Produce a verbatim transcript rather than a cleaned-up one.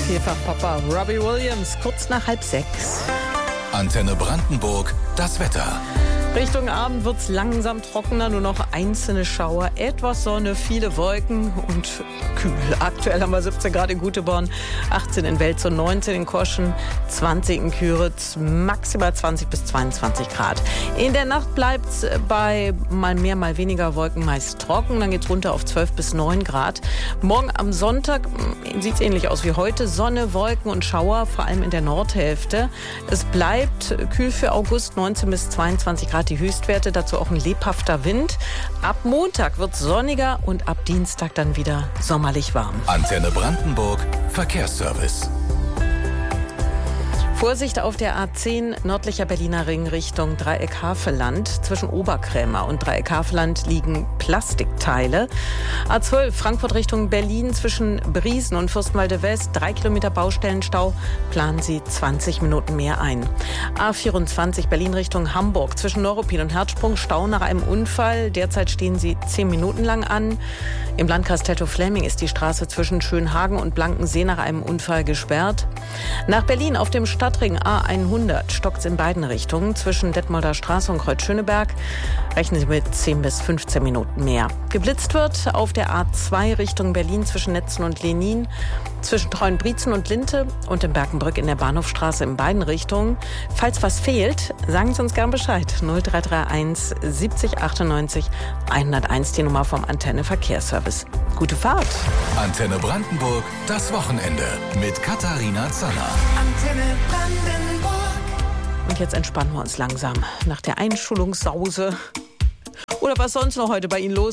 Vielfach Papa Robbie Williams, kurz nach halb sechs. Antenne Brandenburg, das Wetter. Richtung Abend wird es langsam trockener, nur noch einzelne Schauer, etwas Sonne, viele Wolken und kühl. Aktuell haben wir siebzehn Grad in Guteborn, achtzehn in Welz und neunzehn in Koschen, zwanzig in Küritz, maximal zwanzig bis zweiundzwanzig Grad. In der Nacht bleibt es bei mal mehr, mal weniger Wolken meist trocken, dann geht es runter auf zwölf bis neun Grad. Morgen am Sonntag sieht es ähnlich aus wie heute, Sonne, Wolken und Schauer, vor allem in der Nordhälfte. Es bleibt kühl für August, neunzehn bis zweiundzwanzig Grad. Die Höchstwerte, dazu auch ein lebhafter Wind. Ab Montag wird es sonniger und ab Dienstag dann wieder sommerlich warm. Antenne Brandenburg, Verkehrsservice. Vorsicht auf der A zehn nördlicher Berliner Ring Richtung Dreieck-Havelland. Zwischen Oberkrämer und Dreieck-Havelland liegen Plastikteile. A zwölf Frankfurt Richtung Berlin zwischen Briesen und Fürstenwalde West. Drei Kilometer Baustellenstau. Planen Sie zwanzig Minuten mehr ein. A vierundzwanzig Berlin Richtung Hamburg zwischen Neuruppin und Herzsprung. Stau nach einem Unfall. Derzeit stehen Sie zehn Minuten lang an. Im Landkreis Teltow-Fläming ist die Straße zwischen Schönhagen und Blankensee nach einem Unfall gesperrt. Nach Berlin auf dem Stadtring A hundert stockt es in beiden Richtungen. Zwischen Detmolder Straße und Kreuz-Schöneberg rechnen Sie mit zehn bis fünfzehn Minuten mehr. Geblitzt wird auf der A zwei Richtung Berlin zwischen Netzen und Lenin, zwischen Treuenbrietzen und Linte und in Berkenbrück in der Bahnhofstraße in beiden Richtungen. Falls was fehlt, sagen Sie uns gern Bescheid. null drei drei eins siebzig achtundneunzig hunderteins, die Nummer vom Antenne Verkehrsservice. Gute Fahrt. Antenne Brandenburg, das Wochenende mit Katharina Zanner. Antenne Brandenburg. Und jetzt entspannen wir uns langsam nach der Einschulungssause. Oder was sonst noch heute bei Ihnen los